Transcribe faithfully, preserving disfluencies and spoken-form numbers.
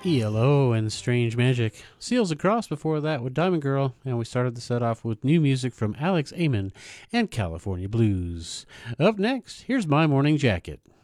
E L O and Strange Magic. Seals Across before that with Diamond Girl, and we started the set off with new music from Alex Amon and California Blues. Up next, here's My Morning Jacket.